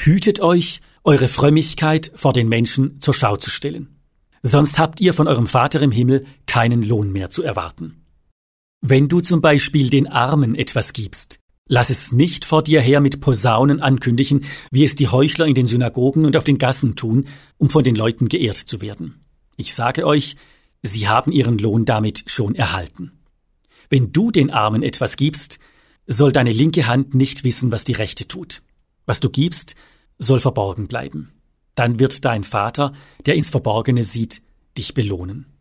Hütet euch, eure Frömmigkeit vor den Menschen zur Schau zu stellen. Sonst habt ihr von eurem Vater im Himmel keinen Lohn mehr zu erwarten. Wenn du zum Beispiel den Armen etwas gibst, lass es nicht vor dir her mit Posaunen ankündigen, wie es die Heuchler in den Synagogen und auf den Gassen tun, um von den Leuten geehrt zu werden. Ich sage euch, sie haben ihren Lohn damit schon erhalten. Wenn du den Armen etwas gibst, soll deine linke Hand nicht wissen, was die rechte tut. Was du gibst, soll verborgen bleiben. Dann wird dein Vater, der ins Verborgene sieht, dich belohnen.